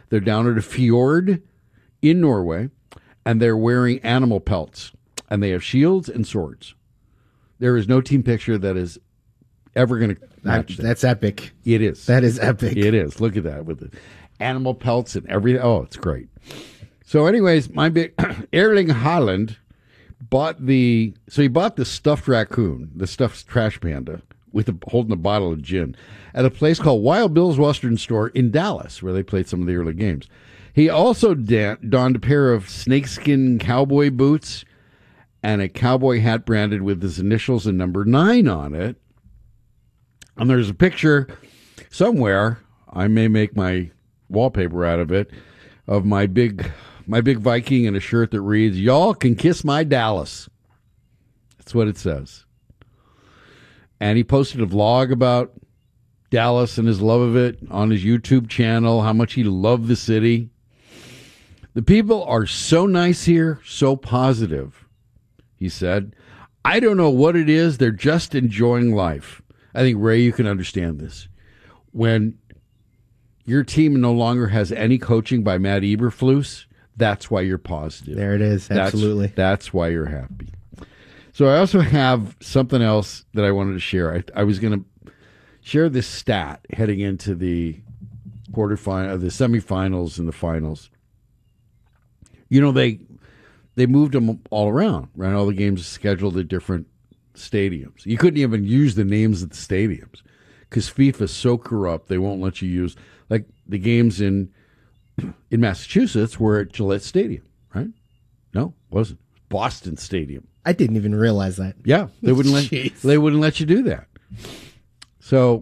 They're down at a fjord in Norway, and they're wearing animal pelts, and they have shields and swords. There is no team picture that is ever going to match that. That's epic. It is. That is epic. It is. Look at that with the animal pelts and everything. Oh, it's great. So anyways, my big Erling Haaland bought the stuffed raccoon, the stuffed trash panda, holding a bottle of gin at a place called Wild Bill's Western Store in Dallas, where they played some of the early games. He also donned a pair of snakeskin cowboy boots and a cowboy hat branded with his initials and number 9 on it. And there's a picture somewhere, I may make my wallpaper out of it, of my big Viking in a shirt that reads, "Y'all can kiss my Dallas." That's what it says. And he posted a vlog about Dallas and his love of it on his YouTube channel, how much he loved the city. The people are so nice here, so positive, he said. I don't know what it is. They're just enjoying life. I think, Ray, you can understand this. When your team no longer has any coaching by Matt Eberflus, that's why you're positive. There it is. Absolutely. That's why you're happy. So I also have something else that I wanted to share. I was going to share this stat heading into the quarterfinal, the semifinals and the finals. You know, they moved them all around, right? All the games scheduled at different stadiums. You couldn't even use the names of the stadiums because FIFA's so corrupt, they won't let you use, like the games in Massachusetts were at Gillette Stadium, right? No, it wasn't. Boston Stadium. I didn't even realize that. Yeah, they wouldn't let you do that. So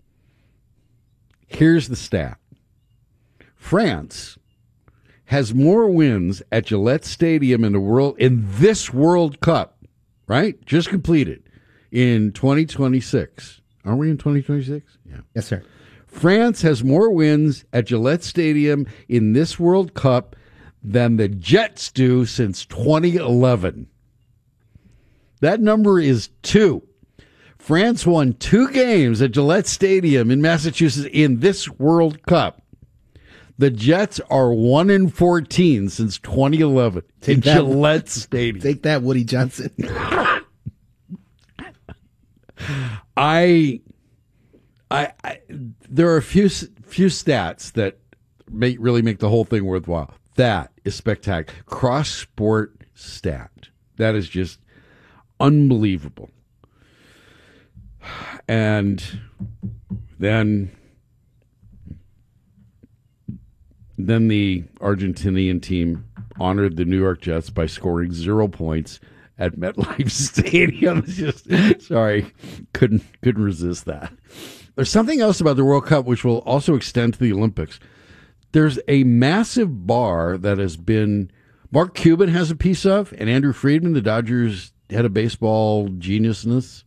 here's the stat. France has more wins at Gillette Stadium in this World Cup, right? Just completed in 2026. Aren't we in 2026? Yeah. Yes, sir. France has more wins at Gillette Stadium in this World Cup than the Jets do since 2011. That number is 2. France won 2 games at Gillette Stadium in Massachusetts in this World Cup. The Jets are 1-14 since 2011 in Gillette Stadium. Take that, Woody Johnson. There are a few stats that really make the whole thing worthwhile. That is spectacular. Cross-sport stat. That is just unbelievable. And then the Argentinian team honored the New York Jets by scoring 0 points at MetLife Stadium. Sorry, couldn't resist that. There's something else about the World Cup which will also extend to the Olympics. There's a massive bar that has been, Mark Cuban has a piece of, and Andrew Friedman, the Dodgers head of baseball geniusness.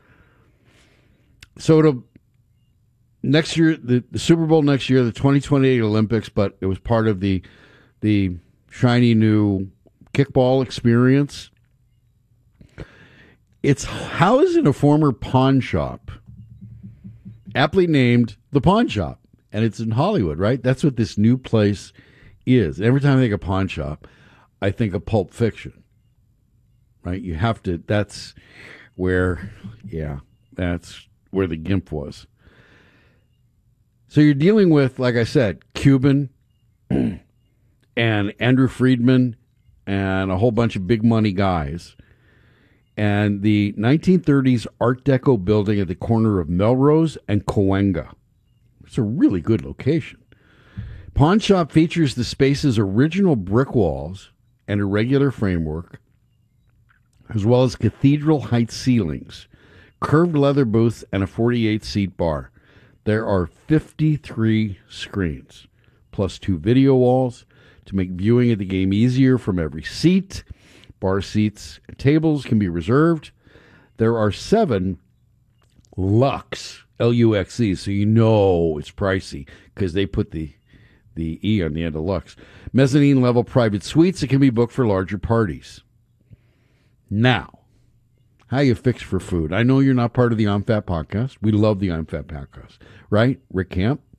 So next year, the Super Bowl next year, the 2028 Olympics, but it was part of the shiny new kickball experience. It's housed in a former pawn shop, aptly named the Pawn Shop. And it's in Hollywood, right? That's what this new place is. Every time I think of pawn shop, I think of Pulp Fiction, right? You have to, that's where the GIMP was. So you're dealing with, like I said, Cuban and Andrew Friedman and a whole bunch of big money guys. And the 1930s Art Deco building at the corner of Melrose and Cahuenga. It's a really good location. Pawn Shop features the space's original brick walls and irregular framework, as well as cathedral height ceilings, curved leather booths, and a 48-seat bar. There are 53 screens, plus 2 video walls to make viewing of the game easier from every seat. Bar seats and tables can be reserved. There are 7 Lux, L-U-X-E, so you know it's pricey because they put the E on the end of Lux. Mezzanine level private suites that can be booked for larger parties. Now, how you fix for food? I know you're not part of the I'm Fat podcast. We love the I'm Fat podcast, right? Rick Camp,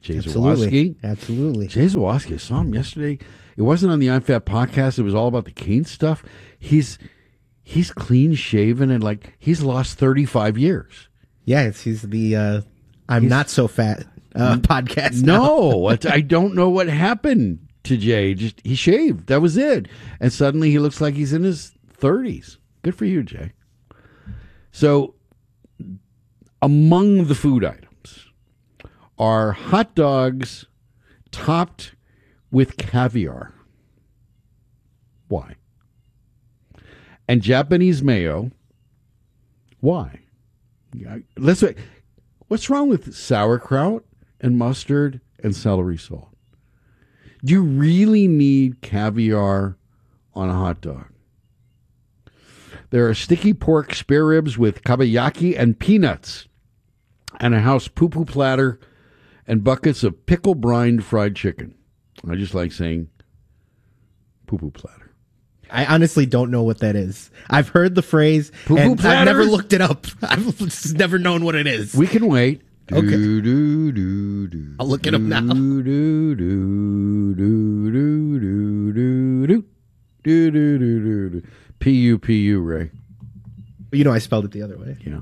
Jay Zawoski. Absolutely. Jay Zawoski, I saw him yesterday. It wasn't on the I'm Fat podcast. It was all about the cane stuff. He's clean shaven and like he's lost 35 years. Yeah, he's the I'm Not So Fat podcast. No, I don't know what happened to Jay. Just he shaved. That was it. And suddenly he looks like he's in his 30s. Good for you, Jay. So among the food items are hot dogs topped with caviar. Why? And Japanese mayo. Why? Let's wait. What's wrong with sauerkraut and mustard and celery salt? Do you really need caviar on a hot dog? There are sticky pork spare ribs with kabayaki and peanuts, and a house poo-poo platter, and buckets of pickle-brined fried chicken. I just like saying poo-poo platter. I honestly don't know what that is. I've heard the phrase, poo-poo and platters? I've never looked it up. I've just never known what it is. We can wait. Okay. Do, I'll look it up now. P-U-P-U, Ray. You know I spelled it the other way. Yeah.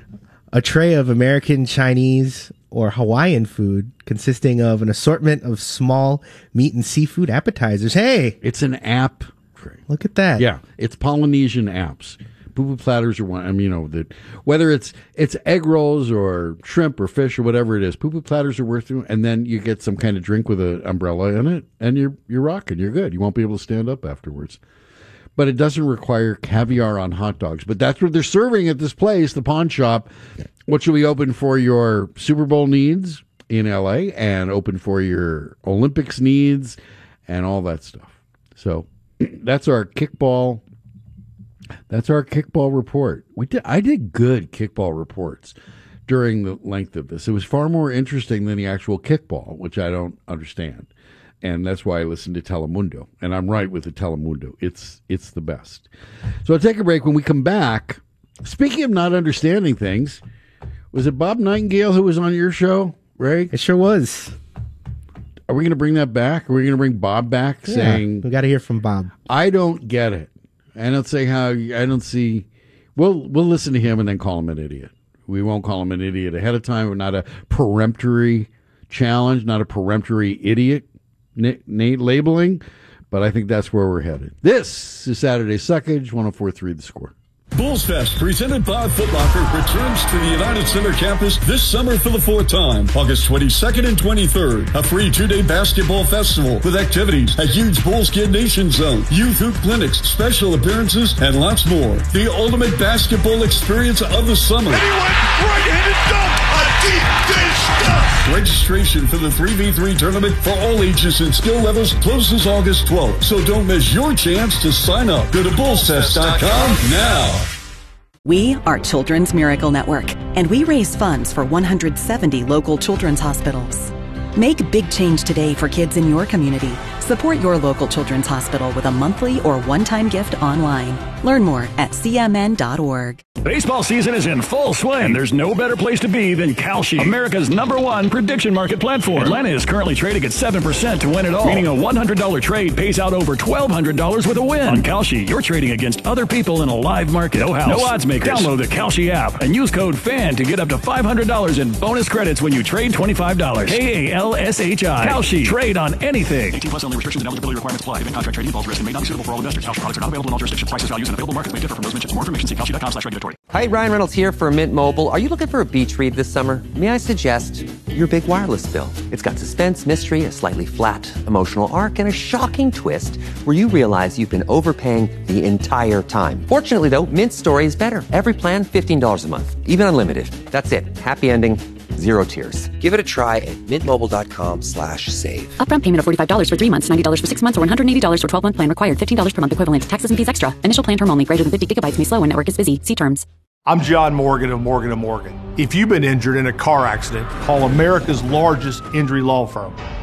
A tray of American, Chinese, or Hawaiian food consisting of an assortment of small meat and seafood appetizers. Hey! It's an app tray. Look at that. Yeah. It's Polynesian apps. Poo-poo platters are one. I mean, whether it's egg rolls or shrimp or fish or whatever it is, poo-poo platters are worth it. And then you get some kind of drink with an umbrella in it, and you're rocking. You're good. You won't be able to stand up afterwards. But it doesn't require caviar on hot dogs. But that's what they're serving at this place, the Pawn Shop, which will be open for your Super Bowl needs in L.A. and open for your Olympics needs and all that stuff. So that's our kickball. That's our kickball report. I did good kickball reports during the length of this. It was far more interesting than the actual kickball, which I don't understand. And that's why I listen to Telemundo. And I'm right with the Telemundo. It's the best. So I'll take a break. When we come back, speaking of not understanding things, was it Bob Nightingale who was on your show, Ray? It sure was. Are we going to bring that back? Are we going to bring Bob back saying... we got to hear from Bob. I don't get it. I don't say how... I don't see... We'll listen to him and then call him an idiot. We won't call him an idiot ahead of time. We're not a peremptory challenge, not a peremptory idiot labeling, but I think that's where we're headed. This is Saturday Suckage, 104.3 The Score. Bulls Fest, presented by Foot Locker, returns to the United Center campus this summer for the fourth time, August 22nd and 23rd. A free 2-day basketball festival with activities, a huge Bulls Kid Nation zone, youth hoop clinics, special appearances, and lots more. The ultimate basketball experience of the summer. And he went right-handed dunk, a deep dish dunk. Registration for the 3v3 tournament for all ages and skill levels closes August 12th. So don't miss your chance to sign up. Go to bullsfest.com now. We are Children's Miracle Network, and we raise funds for 170 local children's hospitals. Make big change today for kids in your community. Support your local children's hospital with a monthly or one-time gift online. Learn more at cmn.org. Baseball season is in full swing. There's no better place to be than Kalshi, America's #1 prediction market platform. Atlanta is currently trading at 7% to win it all, meaning a $100 trade pays out over $1,200 with a win. On Kalshi, you're trading against other people in a live market. No house, no odds makers. Download the Kalshi app and use code FAN to get up to $500 in bonus credits when you trade $25. KALSHI. Kalshi. Trade on anything. 18 plus only. Restrictions and eligibility requirements apply. Event contract trading involves risk and may not be suitable for all investors. Kalshi products are not available in all jurisdictions. Prices, values, and available markets may differ from those mentioned. For more information, see kalshi.com/regulatory. Hi, Ryan Reynolds here for Mint Mobile. Are you looking for a beach read this summer? May I suggest your big wireless bill? It's got suspense, mystery, a slightly flat emotional arc, and a shocking twist where you realize you've been overpaying the entire time. Fortunately, though, Mint's story is better. Every plan, $15 a month, even unlimited. That's it. Happy ending. Zero tears. Give it a try at mintmobile.com/save. Upfront payment of $45 for 3 months, $90 for 6 months, or $180 for 12-month plan required. $15 per month equivalent. Taxes and fees extra. Initial plan term only. Greater than 50 gigabytes may slow when network is busy. See terms. I'm John Morgan of Morgan & Morgan. If you've been injured in a car accident, call America's largest injury law firm.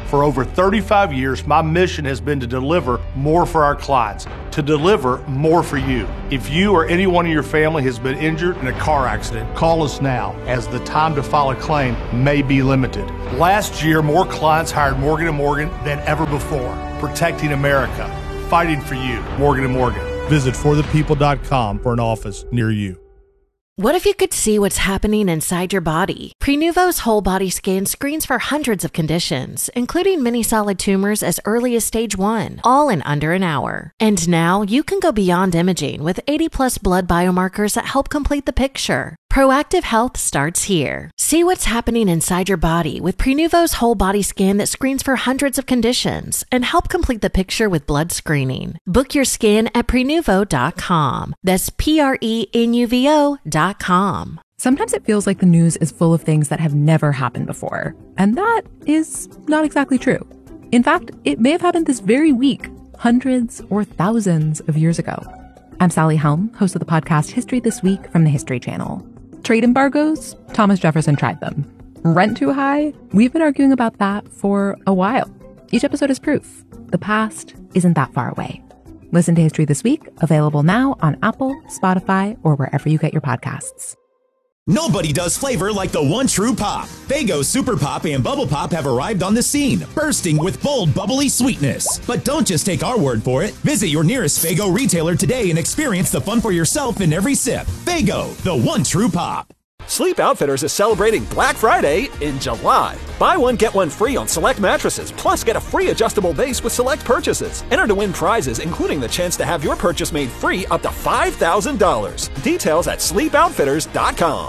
For over 35 years, my mission has been to deliver more for our clients, to deliver more for you. If you or anyone in your family has been injured in a car accident, call us now, as the time to file a claim may be limited. Last year, more clients hired Morgan & Morgan than ever before, protecting America, fighting for you. Morgan & Morgan. Visit forthepeople.com for an office near you. What if you could see what's happening inside your body? Prenuvo's whole body scan screens for hundreds of conditions, including many solid tumors as early as stage 1, all in under an hour. And now you can go beyond imaging with 80+ blood biomarkers that help complete the picture. Proactive health starts here. See what's happening inside your body with Prenuvo's whole body scan that screens for hundreds of conditions and help complete the picture with blood screening. Book your scan at Prenuvo.com. That's Prenuvo.com. Sometimes it feels like the news is full of things that have never happened before. And that is not exactly true. In fact, it may have happened this very week, hundreds or thousands of years ago. I'm Sally Helm, host of the podcast History This Week from the History Channel. Trade embargoes? Thomas Jefferson tried them. Rent too high? We've been arguing about that for a while. Each episode is proof. The past isn't that far away. Listen to History This Week, available now on Apple, Spotify, or wherever you get your podcasts. Nobody does flavor like the one true pop. Faygo Super Pop and Bubble Pop have arrived on the scene, bursting with bold, bubbly sweetness. But don't just take our word for it. Visit your nearest Faygo retailer today and experience the fun for yourself in every sip. Faygo, the one true pop. Sleep Outfitters is celebrating Black Friday in July. Buy one, get one free on select mattresses, plus get a free adjustable base with select purchases. Enter to win prizes, including the chance to have your purchase made free up to $5,000. Details at sleepoutfitters.com.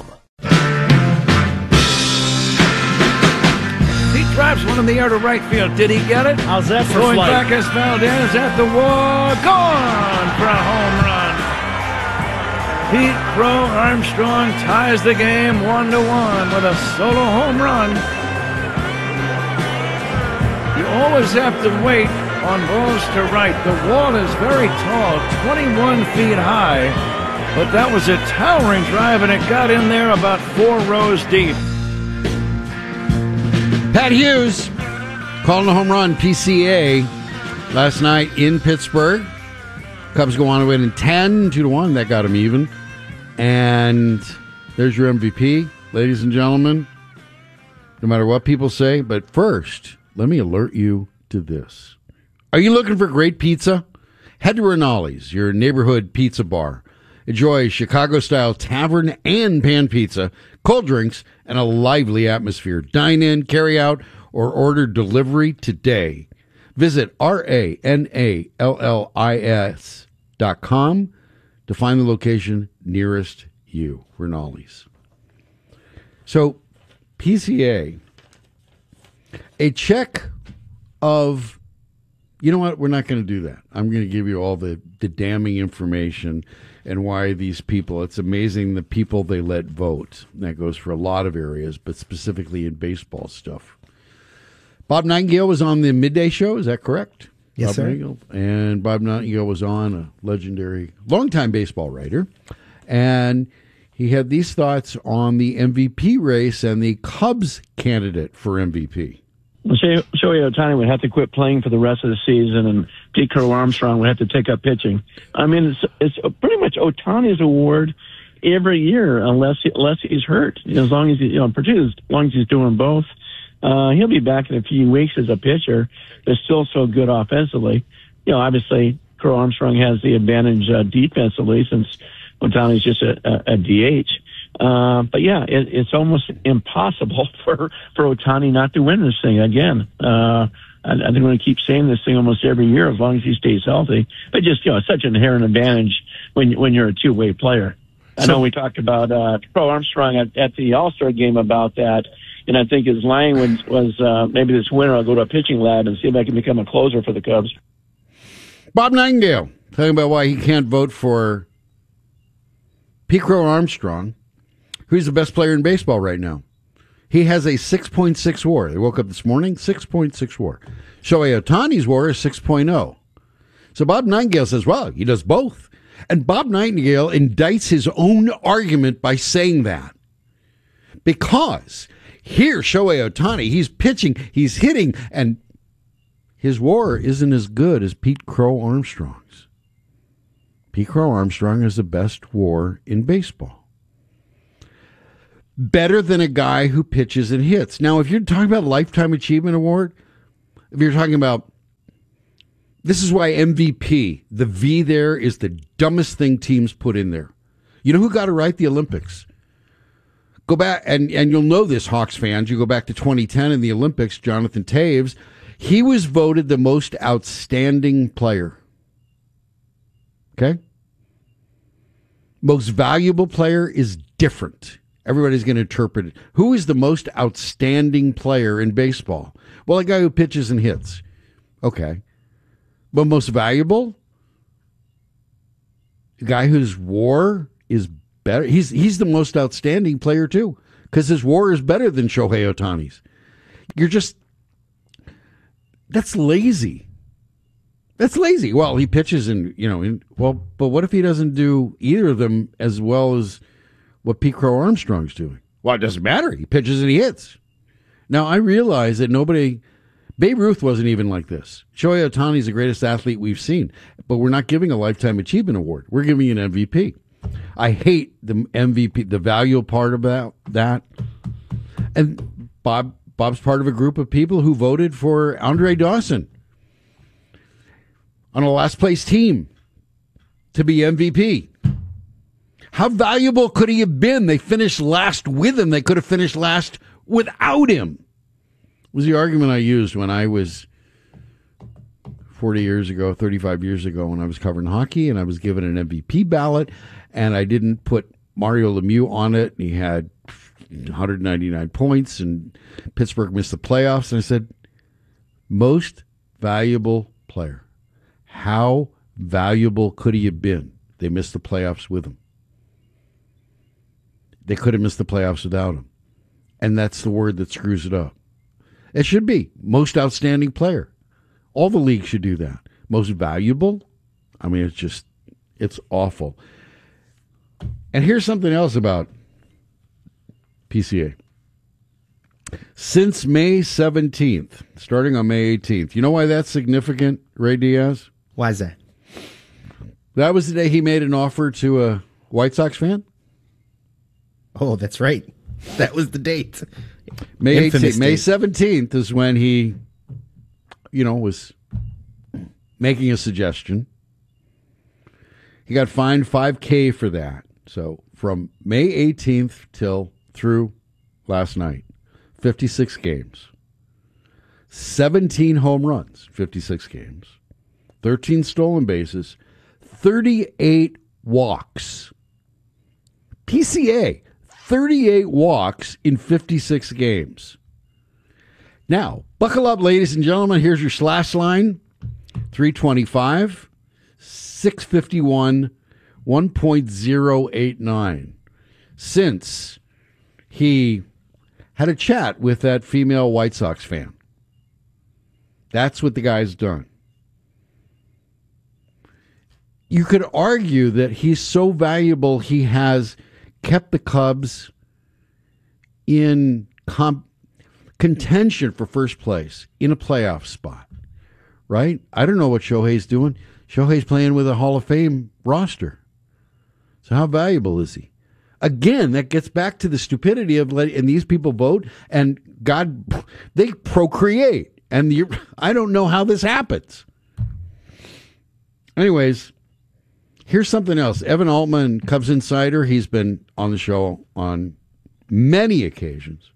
He drives one in the air to right field. Did he get it? How's that for Going flight? back as Valdez at the wall. Gone for a home run. Pete Crow Armstrong ties the game 1-1 with a solo home run. You always have to wait on balls to right. The wall is very tall, 21 feet high, but that was a towering drive, and it got in there about 4 rows deep. Pat Hughes calling a home run, PCA, last night in Pittsburgh. Cubs go on to win in 10-1. That got him even. And there's your MVP, ladies and gentlemen. No matter what people say. But first, let me alert you to this. Are you looking for great pizza? Head to Rinaldi's, your neighborhood pizza bar. Enjoy Chicago-style tavern and pan pizza, cold drinks, and a lively atmosphere. Dine in, carry out, or order delivery today. Visit RANALLIS.com to find the location nearest you. Rinaldi's. So, PCA, a check of, you know what, we're not going to do that. I'm going to give you all the damning information and why these people, it's amazing the people they let vote. That goes for a lot of areas, but specifically in baseball stuff. Bob Nightingale was on the midday show, is that correct? Yes, Bob sir. Nightingale. And Bob Nightingale was on, a legendary, longtime baseball writer. And he had these thoughts on the MVP race and the Cubs candidate for MVP. Shohei Ohtani would have to quit playing for the rest of the season, and Pete Crow Armstrong would have to take up pitching. I mean, it's pretty much Ohtani's award every year, unless he's hurt. As long as as long as he's doing both, he'll be back in a few weeks as a pitcher. They're still so good offensively. Obviously, Crow Armstrong has the advantage defensively since Ohtani's just a DH. But yeah, it's almost impossible for Ohtani not to win this thing again. I think we're going to keep saying this thing almost every year as long as he stays healthy. But just, it's such an inherent advantage when you're a two-way player. I know we talked about Crow Armstrong at the All-Star game about that, and I think his line was maybe this winter I'll go to a pitching lab and see if I can become a closer for the Cubs. Bob Nightingale talking about why he can't vote for Pete Crow Armstrong, who's the best player in baseball right now. He has a 6.6 WAR. They woke up this morning, 6.6 WAR. Shohei Ohtani's WAR is 6.0. So Bob Nightingale says, well, he does both. And Bob Nightingale indicts his own argument by saying that. Because here, Shohei Ohtani, he's pitching, he's hitting, and his WAR isn't as good as Pete Crow Armstrong's. Pete Crow Armstrong has the best WAR in baseball. Better than a guy who pitches and hits. Now, if you're talking about Lifetime Achievement Award, if you're talking about, this is why MVP, the V there is the dumbest thing teams put in there. You know who got it right? The Olympics. Go back, and you'll know this, Hawks fans. You go back to 2010 in the Olympics, Jonathan Taves, he was voted the most outstanding player. Okay? Most valuable player is different. Everybody's going to interpret it. Who is the most outstanding player in baseball? Well, a guy who pitches and hits. Okay. But most valuable? A guy whose WAR is better. He's the most outstanding player, too, because his WAR is better than Shohei Ohtani's. That's lazy. That's lazy. Well, he pitches but what if he doesn't do either of them as well as what Pete Crow Armstrong's doing? Well, it doesn't matter. He pitches and he hits. Now, I realize that Babe Ruth wasn't even like this. Shohei Ohtani is the greatest athlete we've seen, but we're not giving a Lifetime Achievement Award. We're giving an MVP. I hate the MVP, the value part about that. And Bob's part of a group of people who voted for Andre Dawson on a last place team to be MVP. How valuable could he have been? They finished last with him. They could have finished last without him. Was the argument I used when I was 35 years ago, when I was covering hockey and I was given an MVP ballot and I didn't put Mario Lemieux on it, and he had 199 points and Pittsburgh missed the playoffs. And I said, most valuable player. How valuable could he have been? They missed the playoffs with him. They could have missed the playoffs without him. And that's the word that screws it up. It should be most outstanding player. All the leagues should do that. Most valuable? I mean, it's awful. And here's something else about PCA. Since May 17th, starting on May 18th, you know why that's significant, Ray Diaz? Why is that? That was the day he made an offer to a White Sox fan. Oh, that's right. That was the date. May 18th. May 17th is when he, was making a suggestion. He got fined $5,000 for that. So from May 18th through last night, 56 games, 17 home runs, 56 games, 13 stolen bases, 38 walks. PCA, 38 walks in 56 games. Now, buckle up, ladies and gentlemen. Here's your slash line. 325, 651, 1.089. Since he had a chat with that female White Sox fan. That's what the guy's done. You could argue that he's so valuable he has kept the Cubs in contention for first place in a playoff spot, right? I don't know what Shohei's doing. Shohei's playing with a Hall of Fame roster. So how valuable is he? Again, that gets back to the stupidity of and these people vote, and God, they procreate. And I don't know how this happens. Anyways, here's something else. Evan Altman, Cubs Insider, he's been on the show on many occasions.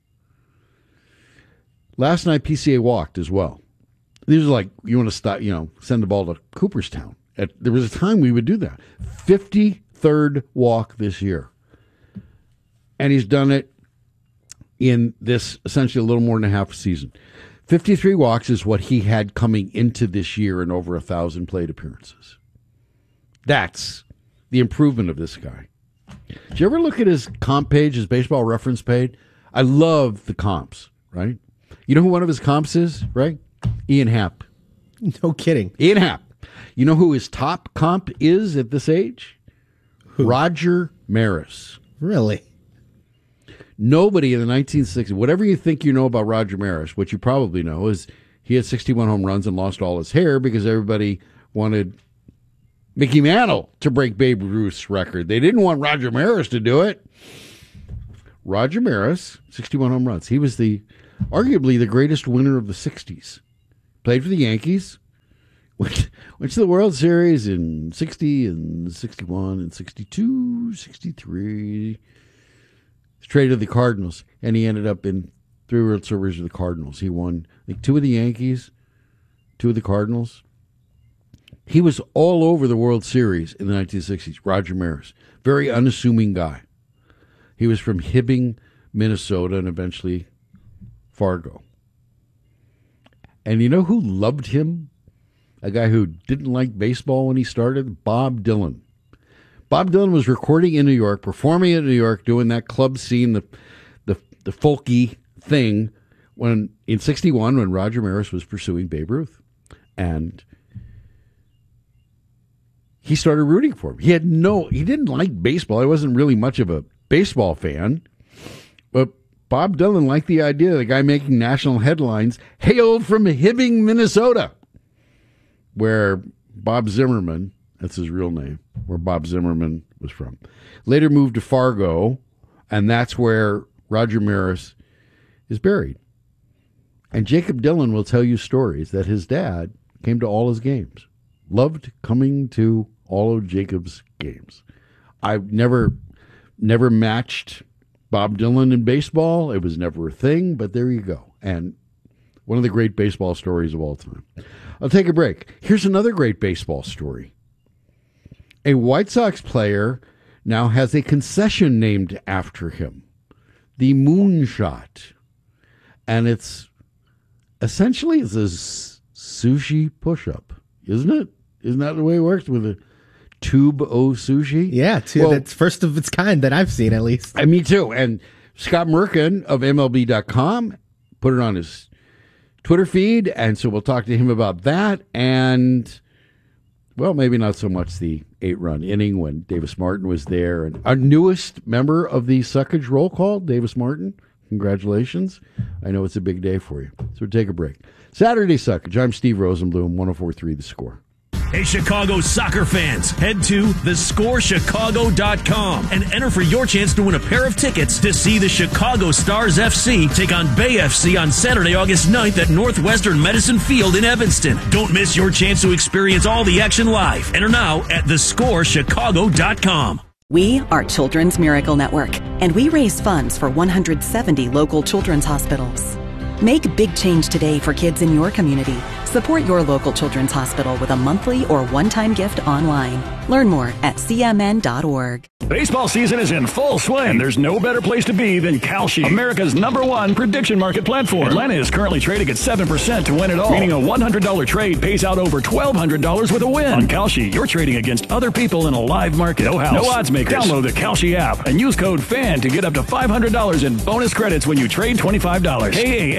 Last night, PCA walked as well. These are like, you want to stop, send the ball to Cooperstown. There was a time we would do that. 53rd walk this year. And he's done it in this essentially a little more than a half a season. 53 walks is what he had coming into this year in over 1,000 plate appearances. That's the improvement of this guy. Did you ever look at his comp page, his baseball reference page? I love the comps, right? You know who one of his comps is, right? Ian Happ. No kidding. Ian Happ. You know who his top comp is at this age? Who? Roger Maris. Really? Nobody in the 1960s, whatever you think you know about Roger Maris, what you probably know is He had 61 home runs and lost all his hair because everybody wanted Mickey Mantle to break Babe Ruth's record. They didn't want Roger Maris to do it. Roger Maris, 61 home runs. He was arguably the greatest winner of the 60s. Played for the Yankees. Went to the World Series in 60 and 61 and 62, 63. Traded to the Cardinals, and he ended up in 3 World Series with the Cardinals. He won, I think, 2 of the Yankees, 2 of the Cardinals. He was all over the World Series in the 1960s, Roger Maris. Very unassuming guy. He was from Hibbing, Minnesota, and eventually Fargo. And you know who loved him? A guy who didn't like baseball when he started? Bob Dylan. Bob Dylan was recording in New York, performing in New York, doing that club scene, the folky thing, in 61 when Roger Maris was pursuing Babe Ruth. And he started rooting for him. He didn't like baseball. He wasn't really much of a baseball fan. But Bob Dylan liked the idea of the guy making national headlines hailed from Hibbing, Minnesota, where Bob Zimmerman, that's his real name, where Bob Zimmerman was from. Later moved to Fargo, and that's where Roger Maris is buried. And Jacob Dylan will tell you stories that his dad came to all his games. Loved coming to all of Jacob's games. I've never matched Bob Dylan in baseball. It was never a thing, but there you go. And one of the great baseball stories of all time. I'll take a break. Here's another great baseball story. A White Sox player now has a concession named after him, the Moonshot. And it's essentially a sushi push-up, isn't it? Isn't that the way it works with a tube o sushi? Yeah, that's first of its kind that I've seen, at least. Me too. And Scott Merkin of MLB.com put it on his Twitter feed, and so we'll talk to him about that. And, well, maybe not so much the 8-run inning when Davis Martin was there. And our newest member of the Suckage Roll Call, Davis Martin, congratulations. I know it's a big day for you. So take a break. Saturday Suckage. I'm Steve Rosenblum, 104.3 The Score. Hey, Chicago soccer fans, head to thescorechicago.com and enter for your chance to win a pair of tickets to see the Chicago Stars FC take on Bay FC on Saturday, August 9th at Northwestern Medicine Field in Evanston. Don't miss your chance to experience all the action live. Enter now at thescorechicago.com. We are Children's Miracle Network, and we raise funds for 170 local children's hospitals. Make big change today for kids in your community. Support your local children's hospital with a monthly or one-time gift online. Learn more at cmn.org. Baseball season is in full swing. There's no better place to be than Kalshi, America's #1 prediction market platform. Atlanta is currently trading at 7% to win it all, meaning a $100 trade pays out over $1,200 with a win. On Kalshi, you're trading against other people in a live market. No house, no odds makers. Download the Kalshi app and use code FAN to get up to $500 in bonus credits when you trade $25.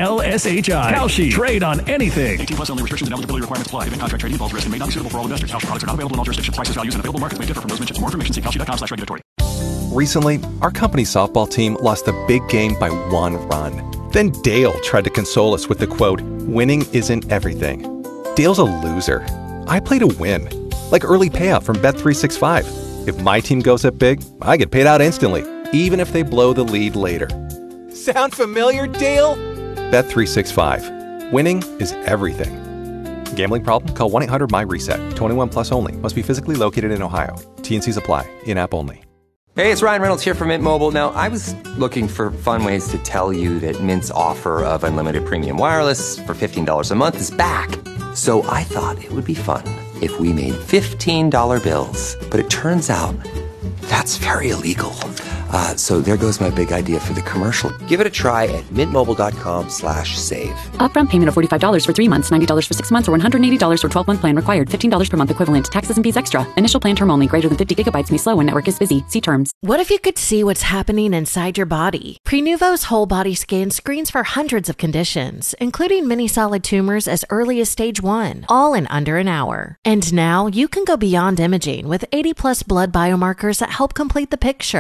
KALSHI. Kalshi. Trade on anything. 18 plus only. Restrictions and eligibility requirements apply. Event contract trading involves risk and may not be suitable for all investors. Kalshi products are not available in all jurisdictions. Prices, values, and available markets may differ from those mentioned. For more information, see kalshi.com/regulatory. Recently, our company softball team lost a big game by 1 run. Then Dale tried to console us with the quote, "Winning isn't everything." Dale's a loser. I play to win. Like early payout from Bet365. If my team goes up big, I get paid out instantly, even if they blow the lead later. Sound familiar, Dale? Bet365. Winning is everything. Gambling problem? Call 1-800-MY-RESET. 21 plus only. Must be physically located in Ohio. T&Cs apply. In-app only. Hey, it's Ryan Reynolds here from Mint Mobile. Now, I was looking for fun ways to tell you that Mint's offer of unlimited premium wireless for $15 a month is back. So I thought it would be fun if we made $15 bills. But it turns out that's very illegal. So there goes my big idea for the commercial. Give it a try at mintmobile.com/save. Upfront payment of $45 for 3 months, $90 for 6 months, or $180 for 12-month plan required. $15 per month equivalent. Taxes and fees extra. Initial plan term only. Greater than 50 gigabytes may slow when network is busy. See terms. What if you could see what's happening inside your body? Prenuvo's whole body scan screens for hundreds of conditions, including many solid tumors as early as stage 1, all in under an hour. And now you can go beyond imaging with 80+ blood biomarkers that help complete the picture.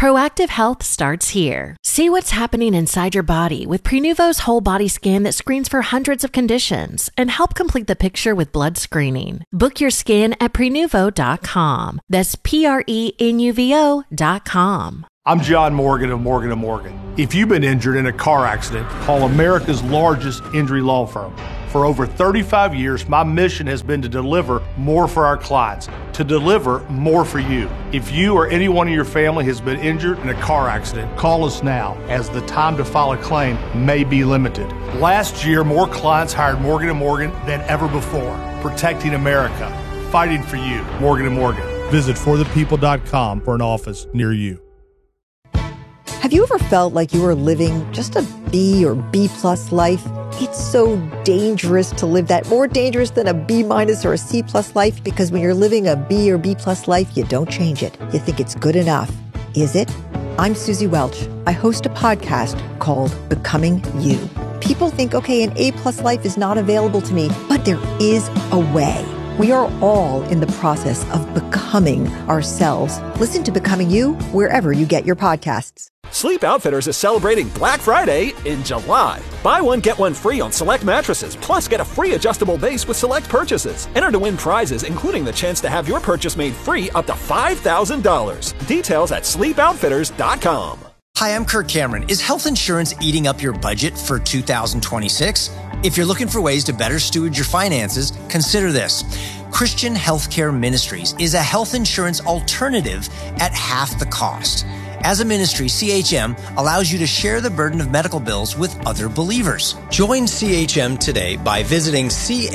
Proactive health starts here. See what's happening inside your body with Prenuvo's whole body scan that screens for hundreds of conditions and help complete the picture with blood screening. Book your scan at Prenuvo.com. That's Prenuvo.com. I'm John Morgan of Morgan & Morgan. If you've been injured in a car accident, call America's largest injury law firm. For over 35 years, my mission has been to deliver more for our clients, to deliver more for you. If you or anyone in your family has been injured in a car accident, call us now, as the time to file a claim may be limited. Last year, more clients hired Morgan & Morgan than ever before, protecting America, fighting for you. Morgan & Morgan. Visit forthepeople.com for an office near you. Have you ever felt like you were living just a B or B+ life? It's so dangerous to live that, more dangerous than a B- or a C+ life, because when you're living a B or B+ life, you don't change it. You think it's good enough. Is it? I'm Susie Welch. I host a podcast called Becoming You. People think, okay, an A+ life is not available to me, but there is a way. We are all in the process of becoming ourselves. Listen to Becoming You wherever you get your podcasts. Sleep Outfitters is celebrating Black Friday in July. Buy one, get one free on select mattresses, plus get a free adjustable base with select purchases. Enter to win prizes, including the chance to have your purchase made free up to $5,000. Details at sleepoutfitters.com. Hi, I'm Kirk Cameron. Is health insurance eating up your budget for 2026? If you're looking for ways to better steward your finances, consider this. Christian Healthcare Ministries is a health insurance alternative at half the cost. As a ministry, CHM allows you to share the burden of medical bills with other believers. Join CHM today by visiting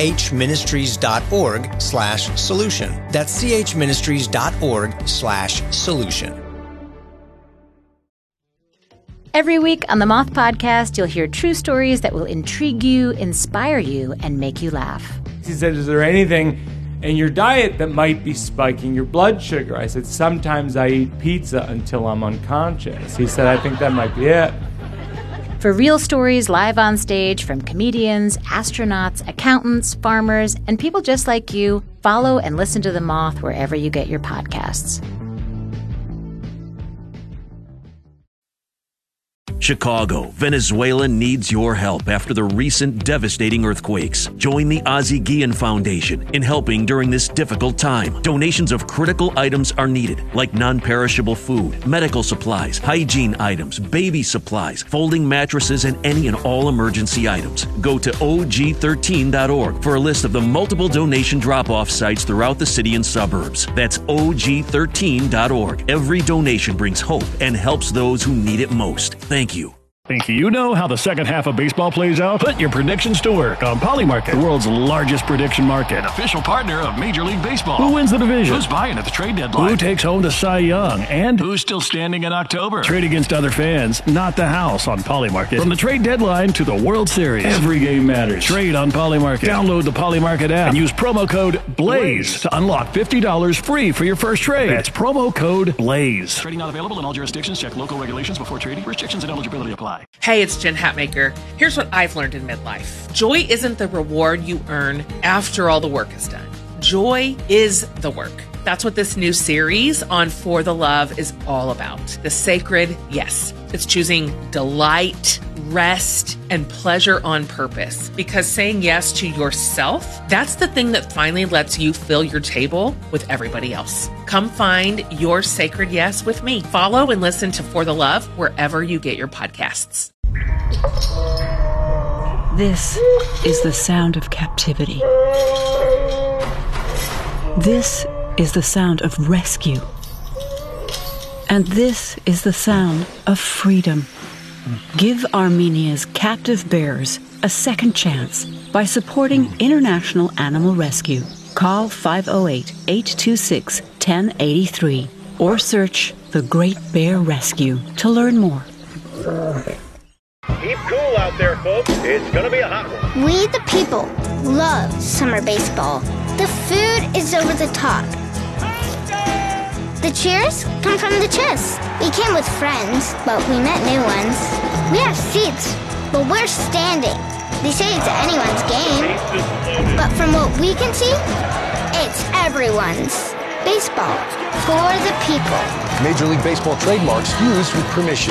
chministries.org/solution. That's chministries.org/solution. Every week on the Moth Podcast, you'll hear true stories that will intrigue you, inspire you, and make you laugh. He said, is there anything in your diet that might be spiking your blood sugar? I said, sometimes I eat pizza until I'm unconscious. He said, I think that might be it. For real stories live on stage from comedians, astronauts, accountants, farmers, and people just like you, follow and listen to The Moth wherever you get your podcasts. Chicago, Venezuela needs your help after the recent devastating earthquakes. Join the Ozzie Guillen Foundation in helping during this difficult time. Donations of critical items are needed, like non-perishable food, medical supplies, hygiene items, baby supplies, folding mattresses, and any and all emergency items. Go to og13.org for a list of the multiple donation drop-off sites throughout the city and suburbs. That's og13.org. Every donation brings hope and helps those who need it most. Thank you. Think you know how the second half of baseball plays out? Put your predictions to work on Polymarket, the world's largest prediction market. Official partner of Major League Baseball. Who wins the division? Who's buying at the trade deadline? Who takes home the Cy Young? And who's still standing in October? Trade against other fans, not the house on Polymarket. From the trade deadline to the World Series, every game matters. Trade on Polymarket. Download the Polymarket app and use promo code BLAZE to unlock $50 free for your first trade. That's promo code BLAZE. Trading not available in all jurisdictions. Check local regulations before trading. Restrictions and eligibility apply. Hey, it's Jen Hatmaker. Here's what I've learned in midlife. Joy isn't the reward you earn after all the work is done. Joy is the work. That's what this new series on For the Love is all about. The sacred yes. It's choosing delight, rest, and pleasure on purpose. Because saying yes to yourself, that's the thing that finally lets you fill your table with everybody else. Come find your sacred yes with me. Follow and listen to For the Love wherever you get your podcasts. This is the sound of captivity. This is the sound of rescue. And this is the sound of freedom. Give Armenia's captive bears a second chance by supporting International Animal Rescue. Call 508-826-1083 or search The Great Bear Rescue to learn more. Keep cool out there, folks. It's gonna be a hot one. We, the people, love summer baseball. The food is over the top. The cheers come from the chest. We came with friends, but we met new ones. We have seats, but we're standing. They say it's anyone's game, but from what we can see, it's everyone's. Baseball for the people. Major League Baseball trademarks used with permission.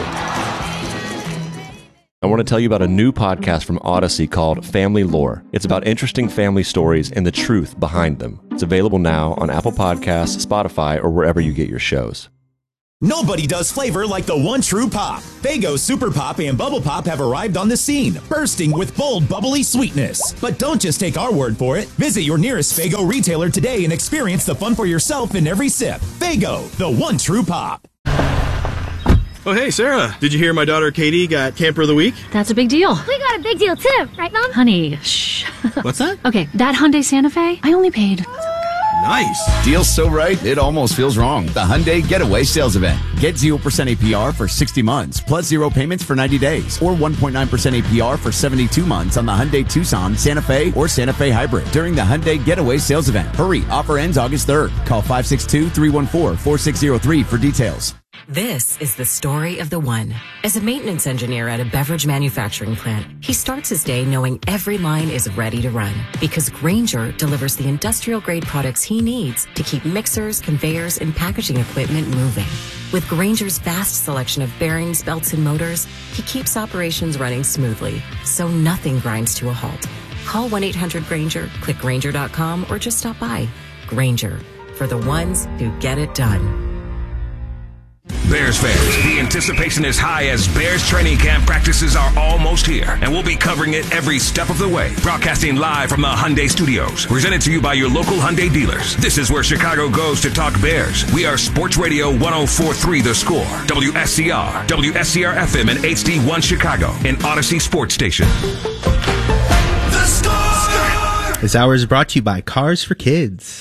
I want to tell you about a new podcast from Odyssey called Family Lore. It's about interesting family stories and the truth behind them. It's available now on Apple Podcasts, Spotify, or wherever you get your shows. Nobody does flavor like the one true pop. Faygo Super Pop and Bubble Pop have arrived on the scene, bursting with bold, bubbly sweetness. But don't just take our word for it. Visit your nearest Faygo retailer today and experience the fun for yourself in every sip. Faygo, the one true pop. Oh, hey, Sarah. Did you hear my daughter Katie got Camper of the Week? That's a big deal. We got a big deal too, right, Mom? Honey, shh. What's that? Okay, that Hyundai Santa Fe, I only paid... Nice. Deal's so right, it almost feels wrong. The Hyundai Getaway Sales Event. Get 0% APR for 60 months, plus 0 payments for 90 days, or 1.9% APR for 72 months on the Hyundai Tucson, Santa Fe, or Santa Fe Hybrid during the Hyundai Getaway Sales Event. Hurry, offer ends August 3rd. Call 562-314-4603 for details. This is the story of the one. As a maintenance engineer at a beverage manufacturing plant, he starts his day knowing every line is ready to run because Grainger delivers the industrial-grade products he needs to keep mixers, conveyors, and packaging equipment moving. With Grainger's vast selection of bearings, belts, and motors, he keeps operations running smoothly, so nothing grinds to a halt. Call 1-800-GRAINGER, click Grainger.com, or just stop by. Grainger, for the ones who get it done. Bears fans, the anticipation is high as Bears training camp practices are almost here, and we'll be covering it every step of the way. Broadcasting live from the Hyundai Studios, presented to you by your local Hyundai dealers. This is where Chicago goes to talk Bears. We are Sports Radio 104.3 The Score, WSCR, WSCR-FM, and HD1 Chicago, an Odyssey sports station. The Score! This hour is brought to you by Cars for Kids.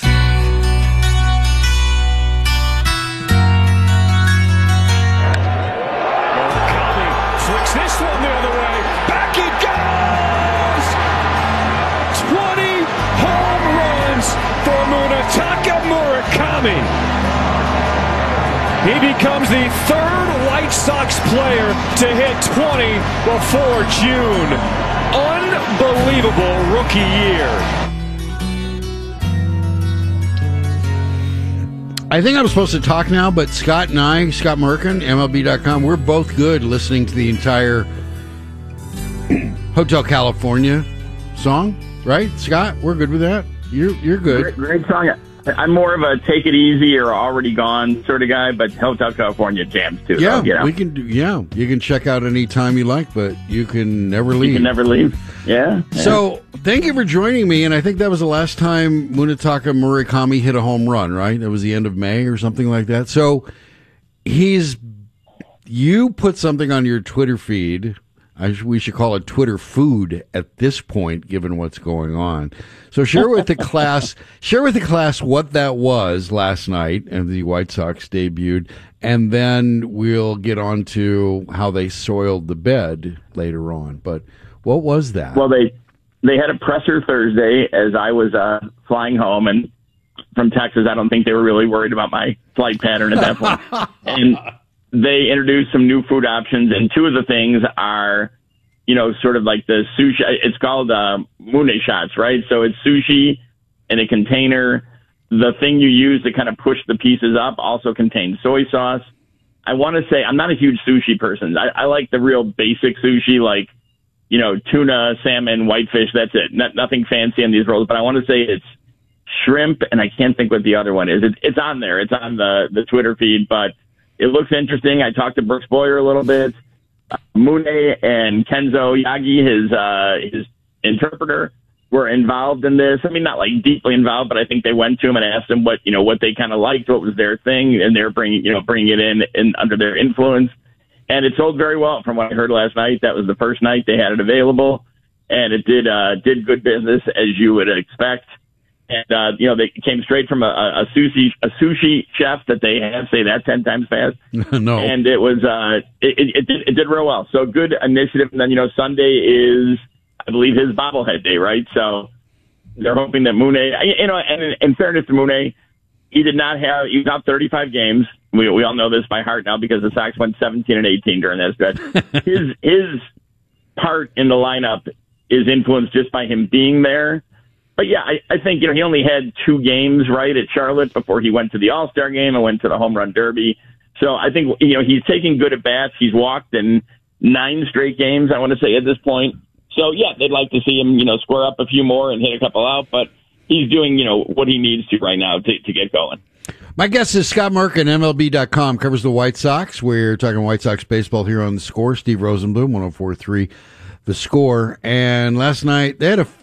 This one the other way. Back it goes! 20 home runs for Munetaka Murakami. He becomes the third White Sox player to hit 20 before June. Unbelievable rookie year. I think I'm supposed to talk now, but Scott and I, Scott Merkin, MLB.com, we're both good listening to the entire Hotel California song, right, Scott? We're good with that? You're good. Great song. I'm more of a take it easy or already gone sort of guy, but Hotel California jams too. Yeah, though, we can do. Yeah, you can check out any time you like, but you can never leave. You can never leave. Yeah. So thank you for joining me, and I think that was the last time Munetaka Murakami hit a home run, right? That was the end of May or something like that. So you put something on your Twitter feed. We should call it Twitter food at this point, given what's going on. So share with the class what that was last night, and the White Sox debuted, and then we'll get on to how they soiled the bed later on. But what was that? Well, they had a presser Thursday as I was flying home, and from Texas, I don't think they were really worried about my flight pattern at that point. And they introduced some new food options, and two of the things are, sort of like the sushi. It's called mune shots, right? So it's sushi in a container. The thing you use to kind of push the pieces up also contains soy sauce. I want to say I'm not a huge sushi person. I like the real basic sushi, like, tuna, salmon, whitefish. That's it. Nothing fancy in these rolls. But I want to say it's shrimp, and I can't think what the other one is. It's on there. It's on the Twitter feed, but it looks interesting. I talked to Brooks Boyer a little bit. Mune and Kenzo Yagi, his interpreter, were involved in this. I mean, not like deeply involved, but I think they went to him and asked him what they kind of liked, what was their thing, and they're bringing it in under their influence. And it sold very well from what I heard last night. That was the first night they had it available, and it did good business as you would expect. And, they came straight from a sushi chef that they have, say that 10 times fast. No. And it was, it did real well. So good initiative. And then, Sunday is, I believe, his bobblehead day, right? So they're hoping that Mune, and in fairness to Mune, he was out 35 games. We all know this by heart now because the Sox went 17-18 during that stretch. His part in the lineup is influenced just by him being there. But yeah, I think, he only had 2 games right at Charlotte before he went to the All-Star game and went to the Home Run Derby. So I think, he's taking good at-bats. He's walked in 9 straight games, I want to say, at this point. So yeah, they'd like to see him, square up a few more and hit a couple out, but he's doing, what he needs to right now to get going. My guest is Scott Merkin, MLB.com, covers the White Sox. We're talking White Sox baseball here on The Score. Steve Rosenbloom, 104.3 The Score. And last night, they had a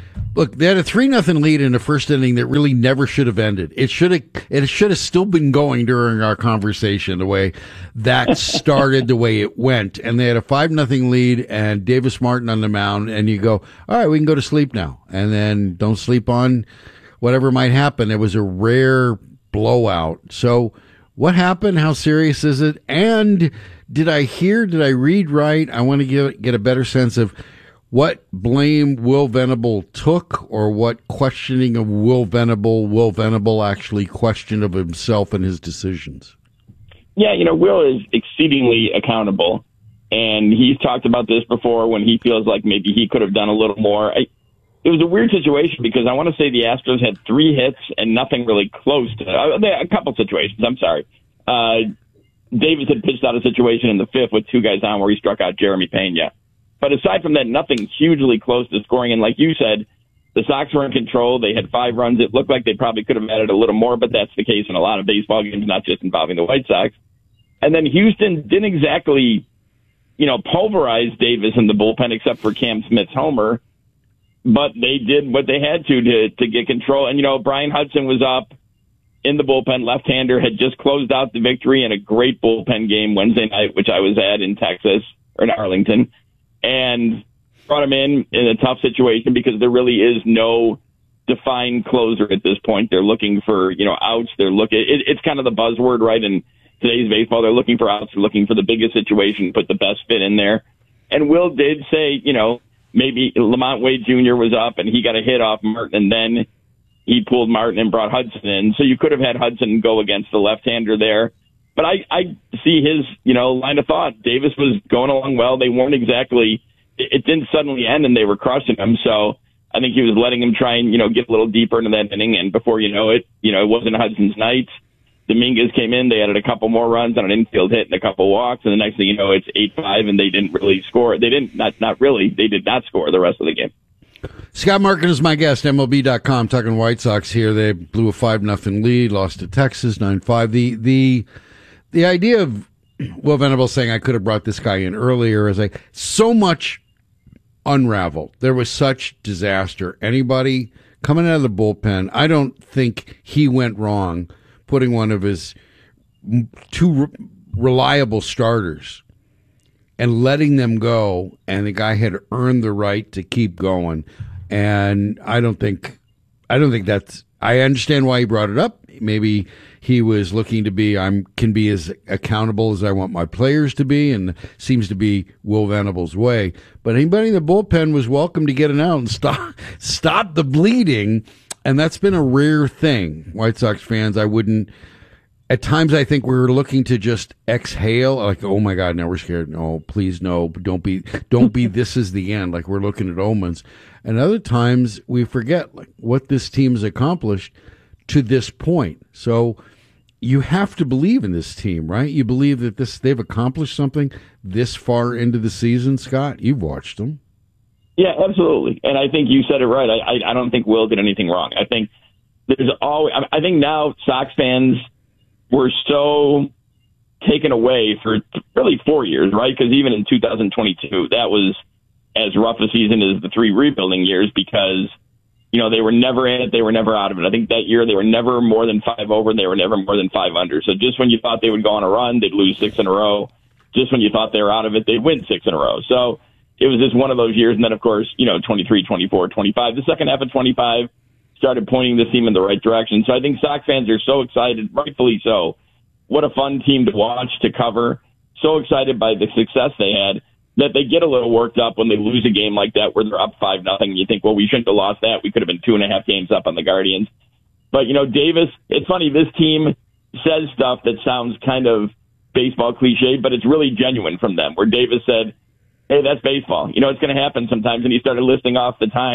3-0 lead in the first inning that really never should have ended. It should have still been going during our conversation, the way that started, the way it went. And they had a 5-0 lead and Davis Martin on the mound, and you go, all right, we can go to sleep now. And then don't sleep on whatever might happen. It was a rare blowout. So what happened? How serious is it? And did I read right? I want to get a better sense of what blame Will Venable took, or what questioning of Will Venable actually questioned of himself and his decisions. Yeah, Will is exceedingly accountable, and he's talked about this before when he feels like maybe he could have done a little more. It was a weird situation because I want to say the Astros had 3 hits and nothing really close to a couple situations. I'm sorry. Davis had pitched out a situation in the 5th with 2 guys on where he struck out Jeremy Pena. But aside from that, nothing hugely close to scoring. And like you said, the Sox were in control. They had 5 runs. It looked like they probably could have added a little more, but that's the case in a lot of baseball games, not just involving the White Sox. And then Houston didn't exactly, pulverize Davis in the bullpen except for Cam Smith's homer. But they did what they had to get control. And, Brian Hudson was up in the bullpen. Left-hander had just closed out the victory in a great bullpen game Wednesday night, which I was at in Texas, or in Arlington. And brought him in a tough situation because there really is no defined closer at this point. They're looking for, outs. It's kind of the buzzword, right? In today's baseball, they're looking for outs. They're looking for the biggest situation, put the best fit in there. And Will did say, maybe Lamont Wade Jr. was up and he got a hit off Martin, and then he pulled Martin and brought Hudson in. So you could have had Hudson go against the left-hander there. But I see his, line of thought. Davis was going along well. They weren't exactly, it didn't suddenly end and they were crushing him. So I think he was letting him try and, get a little deeper into that inning. And before you know it, it wasn't Hudson's night. Dominguez came in. They added a couple more runs on an infield hit and a couple walks. And the next thing you know, it's 8-5 and they didn't really score. They didn't, not really. They did not score the rest of the game. Scott Merkin is my guest, MLB.com, talking White Sox here. They blew a 5-0 lead, lost to Texas 9-5. The idea of Will Venable saying I could have brought this guy in earlier is like so much unraveled. There was such disaster. Anybody coming out of the bullpen, I don't think he went wrong putting one of his 2 reliable starters and letting them go, and the guy had earned the right to keep going. And I don't think that's, I understand why he brought it up. Maybe he was looking to be, can be as accountable as I want my players to be, and seems to be Will Venable's way. But anybody in the bullpen was welcome to get it out and stop the bleeding, and that's been a rare thing. White Sox fans, at times I think we're looking to just exhale, like, oh my God, now we're scared. No, please no, don't be this is the end, like we're looking at omens. And other times we forget like what this team has accomplished to this point. So you have to believe in this team, right? You believe that they've accomplished something this far into the season, Scott. You've watched them. Yeah, absolutely. And I think you said it right. I don't think Will did anything wrong. I think I think now Sox fans were so taken away for really 4 years, right? Because even in 2022, that was as rough a season as the 3 rebuilding years because they were never in it. They were never out of it. I think that year they were never more than 5 over and they were never more than 5 under. So just when you thought they would go on a run, they'd lose 6 in a row. Just when you thought they were out of it, they'd win 6 in a row. So it was just one of those years. And then, of course, 23, 24, 25. The second half of 25 started pointing the team in the right direction. So I think Sox fans are so excited, rightfully so. What a fun team to watch, to cover. So excited by the success they had that they get a little worked up when they lose a game like that where they're up 5-0. You think, well, we shouldn't have lost that. We could have been 2.5 games up on the Guardians. But, Davis, it's funny, this team says stuff that sounds kind of baseball cliche, but it's really genuine from them, where Davis said, hey, that's baseball. It's going to happen sometimes. And he started listing off the times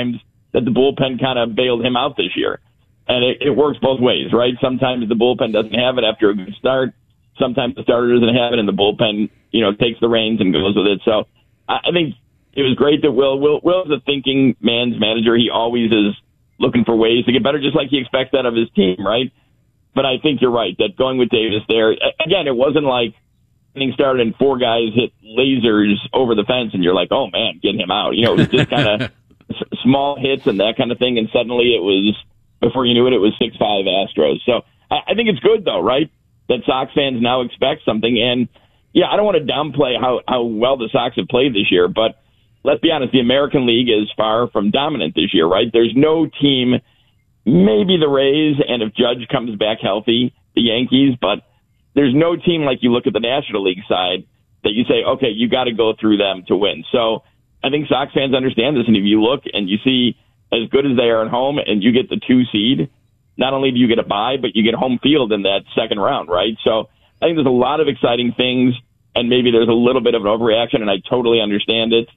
that the bullpen kind of bailed him out this year. And it works both ways, right? Sometimes the bullpen doesn't have it after a good start. Sometimes the starter doesn't have it, and the bullpen, takes the reins and goes with it. So I think it was great that Will is a thinking man's manager. He always is looking for ways to get better, just like he expects that of his team, right? But I think you're right that going with Davis there, again, it wasn't like inning started and 4 guys hit lasers over the fence and you're like, oh man, get him out. It was just kind of small hits and that kind of thing. And suddenly it was, before you knew it, it was 6-5 Astros. So I think it's good though, right? That Sox fans now expect something. And yeah, I don't want to downplay how well the Sox have played this year, but let's be honest, the American League is far from dominant this year, right? There's no team, maybe the Rays, and if Judge comes back healthy, the Yankees, but there's no team like you look at the National League side that you say, okay, you got to go through them to win. So I think Sox fans understand this, and if you look and you see as good as they are at home and you get the 2 seed, not only do you get a bye, but you get home field in that second round, right? So I think there's a lot of exciting things, and maybe there's a little bit of an overreaction, and I totally understand it.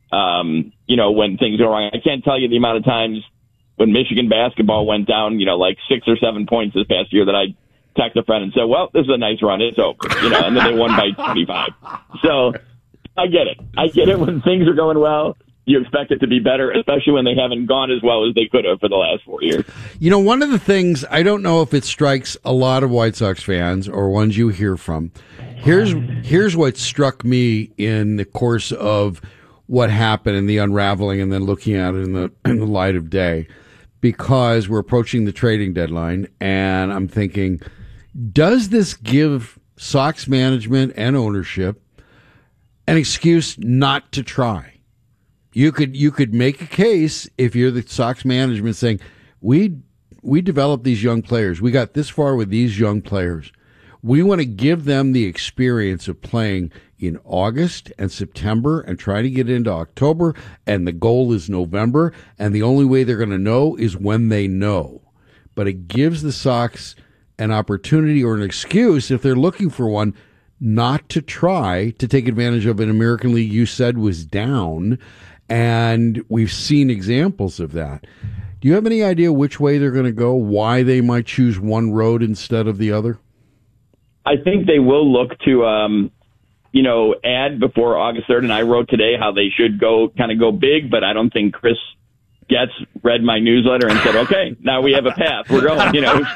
When things go wrong, I can't tell you the amount of times when Michigan basketball went down, like 6 or 7 points this past year that I texted a friend and said, well, this is a nice run. It's over, and then they won by 25. So I get it. I get it when things are going well. You expect it to be better, especially when they haven't gone as well as they could have for the last 4 years. One of the things, I don't know if it strikes a lot of White Sox fans or ones you hear from. Here's what struck me in the course of what happened and the unraveling and then looking at it in the light of day, because we're approaching the trading deadline, and I'm thinking, does this give Sox management and ownership an excuse not to try? You could make a case if you're the Sox management saying, we developed these young players. We got this far with these young players. We want to give them the experience of playing in August and September and try to get into October, and the goal is November, and the only way they're going to know is when they know. But it gives the Sox an opportunity or an excuse, if they're looking for one, not to try to take advantage of an American League you said was down, and we've seen examples of that. Do you have any idea which way they're going to go, why they might choose one road instead of the other? I think they will look to, add before August 3rd. And I wrote today how they should go big, but I don't think Chris Getz read my newsletter and said, okay, now we have a path. We're going,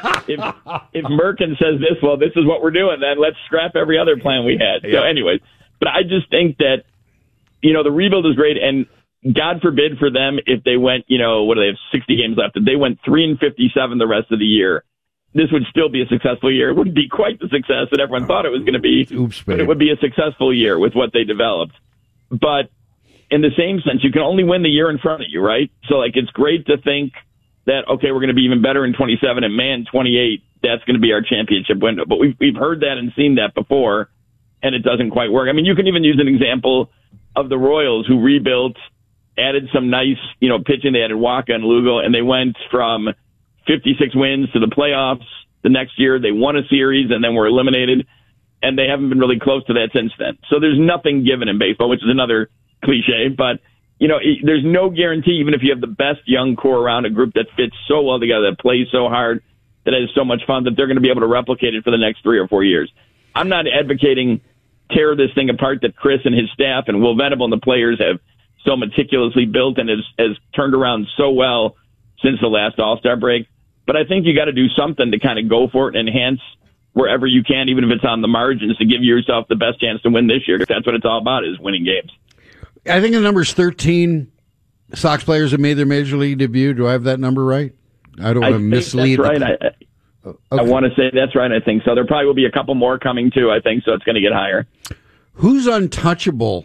if Merkin says this, well, this is what we're doing, then let's scrap every other plan we had. Yeah. So anyways, but I just think that, the rebuild is great. And God forbid for them if they went, what do they have, 60 games left? If they went 3-57 the rest of the year, this would still be a successful year. It wouldn't be quite the success that everyone thought it was going to be, but it would be a successful year with what they developed. But in the same sense, you can only win the year in front of you, right? So, it's great to think that, okay, we're going to be even better in 27, and man, 28, that's going to be our championship window. But we've heard that and seen that before, and it doesn't quite work. I mean, you can even use an example of the Royals, who rebuilt, added some nice, pitching. They added Waka and Lugo, and they went from 56 wins to the playoffs. The next year they won a series and then were eliminated, and they haven't been really close to that since then. So there's nothing given in baseball, which is another cliche, but there's no guarantee, even if you have the best young core around, a group that fits so well together, that plays so hard, that has so much fun, that they're going to be able to replicate it for the next 3 or 4 years. I'm not advocating tear this thing apart that Chris and his staff and Will Venable and the players have so meticulously built and has turned around so well since the last All-Star break. But I think you got to do something to kind of go for it and enhance wherever you can, even if it's on the margins, to give yourself the best chance to win this year. That's what it's all about, is winning games. I think the number's 13 Sox players have made their Major League debut. Do I have that number right? I don't want to mislead. That's right. I want to say that's right. I think so. There probably will be a couple more coming too, I think, so it's going to get higher. Who's untouchable?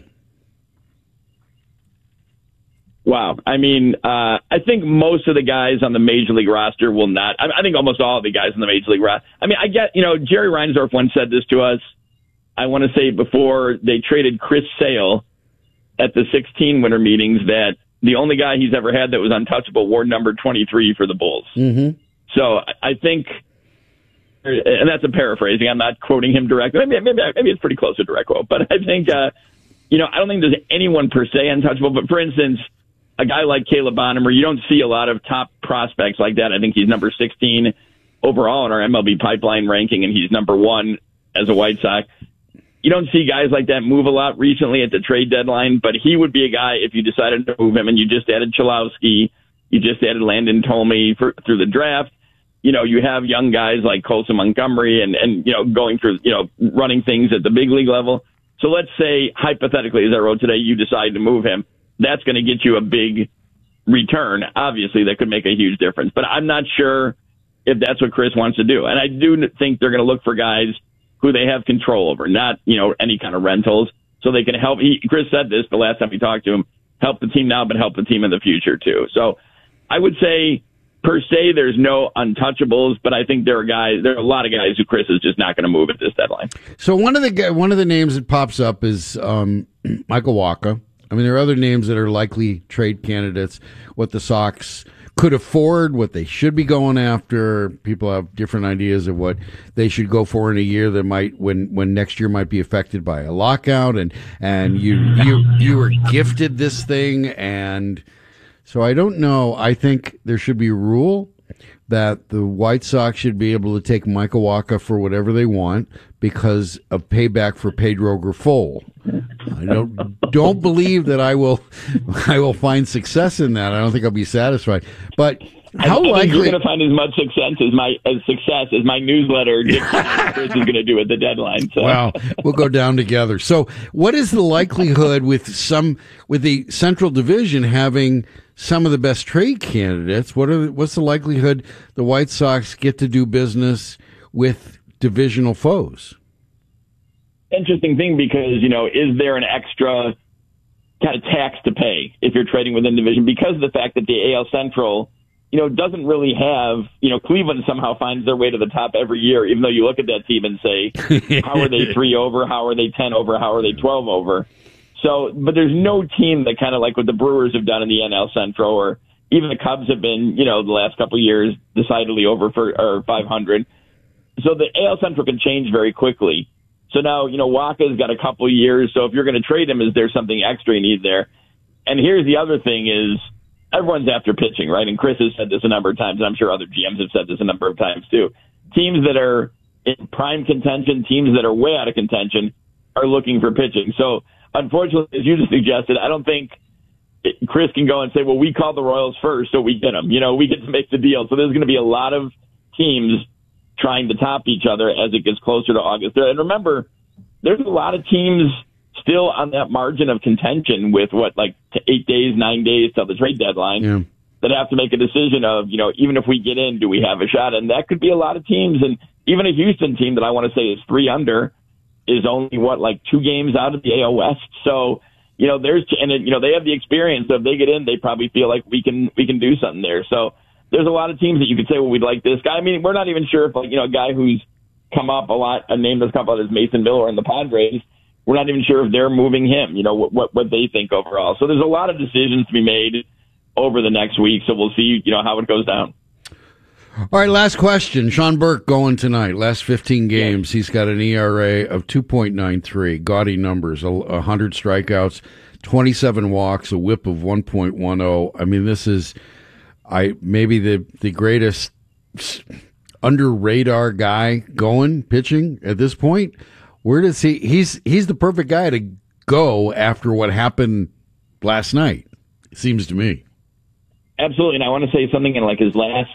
Wow. I mean, I think most of the guys on the Major League roster will not. I think almost all of the guys on the Major League roster. I mean, I get, Jerry Reinsdorf once said this to us. I want to say before they traded Chris Sale at the 16 winter meetings, that the only guy he's ever had that was untouchable wore number 23 for the Bulls. Mm-hmm. So I think, and that's a paraphrasing, I'm not quoting him directly. Maybe it's pretty close to direct quote, but I think, I don't think there's anyone per se untouchable. But for instance, a guy like Caleb Bonham, you don't see a lot of top prospects like that. I think he's number 16 overall in our MLB pipeline ranking, and he's number 1 as a White Sox. You don't see guys like that move a lot recently at the trade deadline, but he would be a guy if you decided to move him, and you just added Cholowski, you just added Landon Tomey through the draft. You have young guys like Colson Montgomery and going through, running things at the big league level. So let's say, hypothetically, as I wrote today, you decide to move him. That's going to get you a big return. Obviously, that could make a huge difference. But I'm not sure if that's what Chris wants to do. And I do think they're going to look for guys who they have control over, not, any kind of rentals, so they can help. Chris said this the last time we talked to him, help the team now, but help the team in the future, too. So I would say, per se, there's no untouchables, but I think there are a lot of guys who Chris is just not going to move at this deadline. So one of the names that pops up is Michael Wacha. I mean, there are other names that are likely trade candidates. What the Sox could afford, what they should be going after. People have different ideas of what they should go for in a year that might, when next year might be affected by a lockout, and you were gifted this thing, and so I don't know. I think there should be a rule that the White Sox should be able to take Michael Wacha for whatever they want because of payback for Pedro Grifol. I don't believe that I will find success in that. I don't think I'll be satisfied. But how likely I think you're going to find as much success as my newsletter Chris is going to do at the deadline. So. Well, we'll go down together. So, what is the likelihood with the Central Division having some of the best trade candidates? What's the likelihood the White Sox get to do business with divisional foes? Interesting thing because, is there an extra kind of tax to pay if you're trading within division because of the fact that the AL Central, doesn't really have, Cleveland somehow finds their way to the top every year, even though you look at that team and say, how are they 3 over? How are they 10 over? How are they 12 over? So, but there's no team that kind of like what the Brewers have done in the NL Central, or even the Cubs have been, the last couple of years decidedly over or 500. So the AL Central can change very quickly. So now, Wacha's got a couple of years. So if you're going to trade him, is there something extra you need there? And here's the other thing is everyone's after pitching, right? And Chris has said this a number of times, and I'm sure other GMs have said this a number of times too. Teams that are in prime contention, teams that are way out of contention are looking for pitching. So unfortunately, as you just suggested, I don't think Chris can go and say, well, we called the Royals first, so we get them. We get to make the deal. So there's going to be a lot of teams trying to top each other as it gets closer to August. And remember, there's a lot of teams still on that margin of contention with 8 days, 9 days till the trade deadline that have to make a decision of, even if we get in, do we have a shot? And that could be a lot of teams. And even a Houston team that I want to say is 3 under is only 2 games out of the AL West. So, they have the experience. So if they get in, they probably feel like we can do something there. So there's a lot of teams that you could say, well, we'd like this guy. I mean, we're not even sure if a guy who's come up a lot, a name that's come up is Mason Miller in the Padres. We're not even sure if they're moving him, what they think overall. So there's a lot of decisions to be made over the next week. So we'll see, how it goes down. All right, last question. Sean Burke going tonight. Last 15 games, he's got an ERA of 2.93. Gaudy numbers, 100 strikeouts, 27 walks, a whip of 1.10. I mean, this is maybe the greatest under radar guy going pitching at this point. Where does he's the perfect guy to go after what happened last night, it seems to me. Absolutely. And I want to say something in his last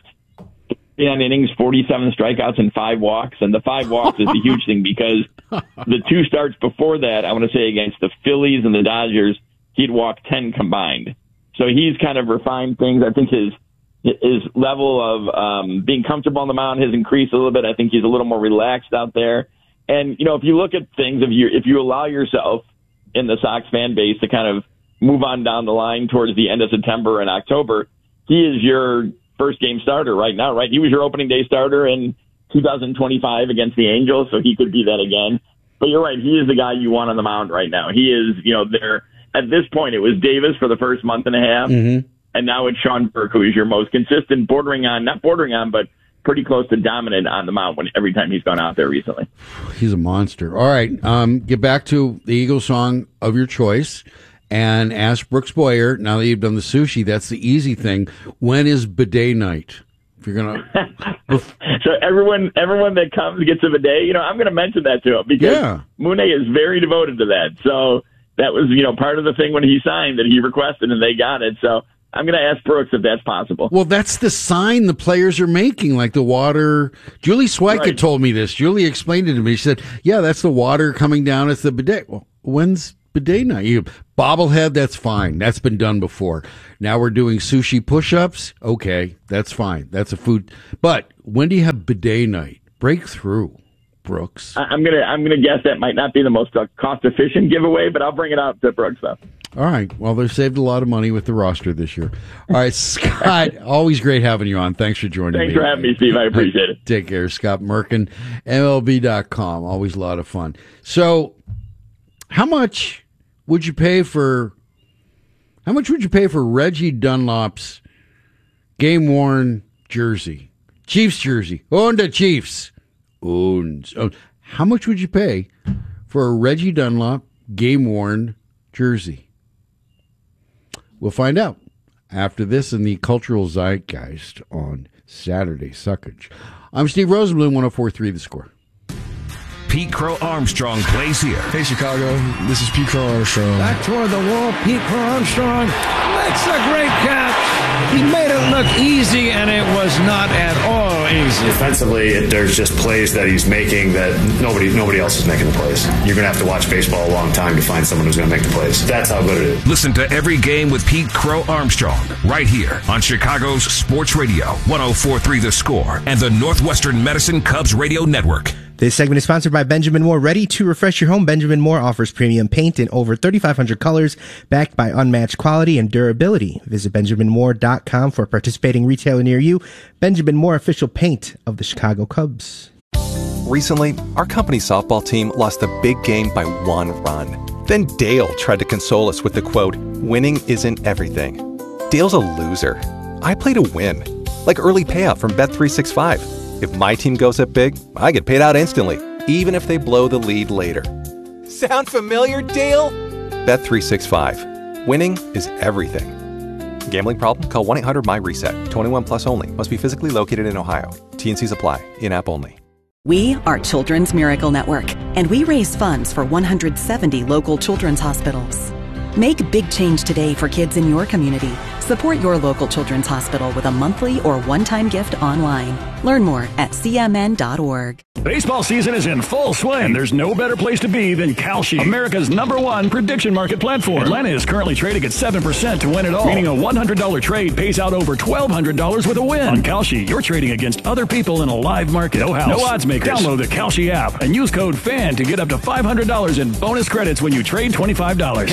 10 innings, 47 strikeouts and 5 walks. And the 5 walks is a huge thing because the 2 starts before that, I want to say against the Phillies and the Dodgers, he'd walk 10 combined. So he's kind of refined things. I think his level of being comfortable on the mound has increased a little bit. I think he's a little more relaxed out there. And, if you look at things, if you allow yourself in the Sox fan base to kind of move on down the line towards the end of September and October, he is your first game starter right now, right? He was your opening day starter in 2025 against the Angels, so he could be that again. But you're right, he is the guy you want on the mound right now. He is, there. At this point, it was Davis for the first month and a half, and now it's Sean Burke, who is your most consistent, not bordering on, but pretty close to dominant on the mound every time he's gone out there recently. He's a monster. All right, get back to the Eagles song of your choice, and ask Brooks Boyer, now that you've done the sushi, that's the easy thing. When is bidet night? If you're going to... So everyone that comes gets a bidet. I'm going to mention that to him because Monet is very devoted to that. So that was, part of the thing when he signed that he requested and they got it. So I'm going to ask Brooks if that's possible. Well, that's the sign the players are making, like the water. Julie Swyka told me this. Julie explained it to me. She said, yeah, that's the water coming down. It's the bidet. Well, when's bidet night? Bobblehead, that's fine. That's been done before. Now we're doing sushi push-ups. Okay, that's fine. That's a food. But when do you have bidet night? Break through, Brooks. I'm gonna guess that might not be the most cost-efficient giveaway, but I'll bring it out to Brooks, though. All right. Well, they've saved a lot of money with the roster this year. All right, Scott, always great having you on. Thanks for joining me. Thanks for having me, Steve. I appreciate it. Take care. Scott Merkin, MLB.com. Always a lot of fun. So how much would you pay for Reggie Dunlop's game-worn jersey? Chiefs jersey. Own the Chiefs. Owns. Oh, how much would you pay for a Reggie Dunlop game-worn jersey? We'll find out after this in the Cultural Zeitgeist on Saturday Suckage. I'm Steve Rosenbloom, 104.3 The Score. Pete Crow Armstrong plays here. Hey, Chicago. This is Pete Crow Armstrong. Back toward the wall, Pete Crow Armstrong makes a great catch. He made it look easy, and it was not at all easy. Defensively, there's just plays that he's making that nobody else is making the plays. You're going to have to watch baseball a long time to find someone who's going to make the plays. That's how good it is. Listen to Every Game with Pete Crow Armstrong right here on Chicago's Sports Radio, 104.3 The Score, and the Northwestern Medicine Cubs Radio Network. This segment is sponsored by Benjamin Moore. Ready to refresh your home? Benjamin Moore offers premium paint in over 3,500 colors, backed by unmatched quality and durability. Visit BenjaminMoore.com for a participating retailer near you. Benjamin Moore, official paint of the Chicago Cubs. Recently, our company's softball team lost a big game by 1 run. Then Dale tried to console us with the quote, "Winning isn't everything." Dale's a loser. I play to win, like early payout from Bet365. If my team goes up big, I get paid out instantly, even if they blow the lead later. Sound familiar, Dale? Bet365. Winning is everything. Gambling problem? Call 1-800-MY-RESET. 21 plus only. Must be physically located in Ohio. T&Cs apply. In-app only. We are Children's Miracle Network, and we raise funds for 170 local children's hospitals. Make a big change today for kids in your community. Support your local children's hospital with a monthly or one-time gift online. Learn more at cmn.org. Baseball season is in full swing, and there's no better place to be than Kalshi, America's #1 prediction market platform. Atlanta is currently trading at 7% to win it all, meaning a $100 trade pays out over $1,200 with a win. On Kalshi, you're trading against other people in a live market. No house, no odds makers. Download the Kalshi app and use code FAN to get up to $500 in bonus credits when you trade $25.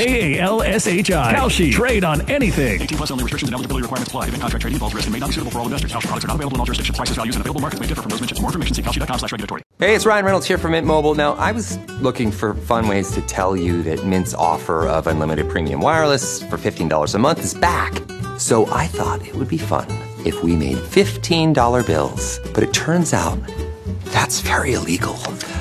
KALSHI. Kalshi. Trade on anything. 18 plus only. Restrictions and eligibility requirements apply. Event contract trading involves risk and may not be suitable for all investors. Kalshi products are not available in all jurisdictions. Prices, values, and available markets may differ from those mentioned. For more information, see kalshi.com/regulatory. Hey, it's Ryan Reynolds here from Mint Mobile. Now, I was looking for fun ways to tell you that Mint's offer of unlimited premium wireless for $15 a month is back. So I thought it would be fun if we made $15 bills. But it turns out that's very illegal.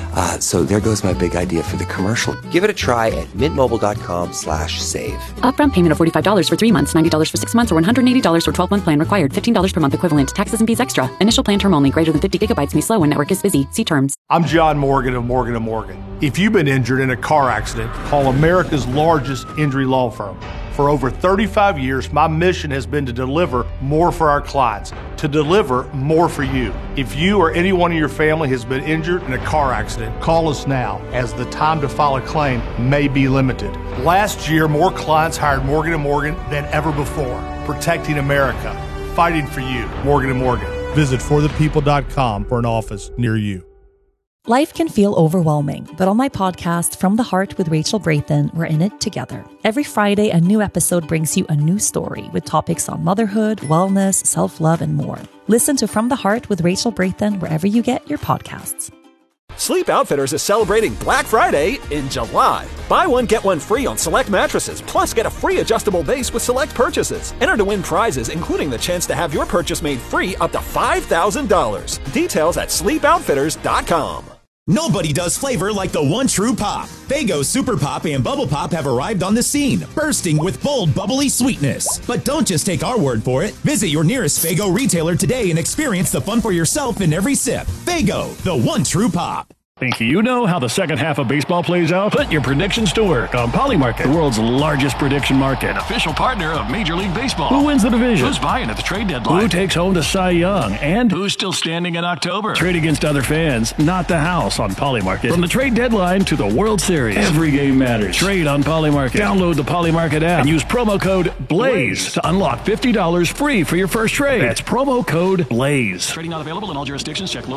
So there goes my big idea for the commercial. Give it a try at mintmobile.com/save. Upfront payment of $45 for 3 months, $90 for 6 months, or $180 for 12-month plan required. $15 per month equivalent. Taxes and fees extra. Initial plan term only. Greater than 50 gigabytes may slow when network is busy. See terms. I'm John Morgan of Morgan & Morgan. If you've been injured in a car accident, call America's largest injury law firm. For over 35 years, my mission has been to deliver more for our clients, to deliver more for you. If you or anyone in your family has been injured in a car accident, call us now, as the time to file a claim may be limited. Last year, more clients hired Morgan & Morgan than ever before, protecting America, fighting for you. Morgan & Morgan. Visit forthepeople.com for an office near you. Life can feel overwhelming, but on my podcast, From the Heart with Rachel Brathen, we're in it together. Every Friday, a new episode brings you a new story with topics on motherhood, wellness, self-love, and more. Listen to From the Heart with Rachel Brathen wherever you get your podcasts. Sleep Outfitters is celebrating Black Friday in July. Buy one, get one free on select mattresses, plus get a free adjustable base with select purchases. Enter to win prizes, including the chance to have your purchase made free up to $5,000. Details at sleepoutfitters.com. Nobody does flavor like the one true pop. Faygo Super Pop and Bubble Pop have arrived on the scene, bursting with bold, bubbly sweetness. But don't just take our word for it. Visit your nearest Faygo retailer today and experience the fun for yourself in every sip. Faygo, the one true pop. Think you know how the second half of baseball plays out? Put your predictions to work on Polymarket, the world's largest prediction market. Official partner of Major League Baseball. Who wins the division? Who's buying at the trade deadline? Who takes home the Cy Young? And who's still standing in October? Trade against other fans, not the house on Polymarket. From the trade deadline to the World Series, every game matters. Trade on Polymarket. Download the Polymarket app and use promo code BLAZE to unlock $50 free for your first trade. That's promo code BLAZE. Trading not available in all jurisdictions. Check local